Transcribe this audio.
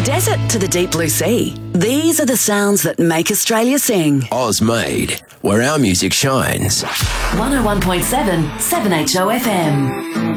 desert to the deep blue sea, these are the sounds that make Australia sing. Oz made, where our music shines. 101.7 7HO FM.